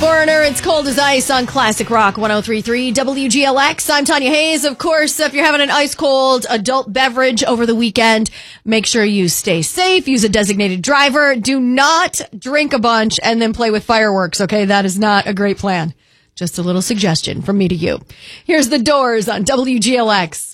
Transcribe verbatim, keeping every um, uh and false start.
Foreigner, it's cold as ice on Classic Rock one oh three point three W G L X. I'm Tanya Hayes. Of course, if you're having an ice cold adult beverage over the weekend, make sure you stay safe. Use a designated driver. Do not drink a bunch and then play with fireworks, okay? That is not a great plan. Just a little suggestion from me to you. Here's The Doors on W G L X.